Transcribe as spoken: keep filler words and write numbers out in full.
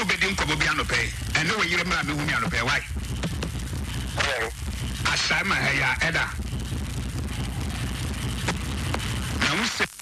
no be din ko bo bia no pay and no yire mra me hu mi ano pay why asama ya eda na wo se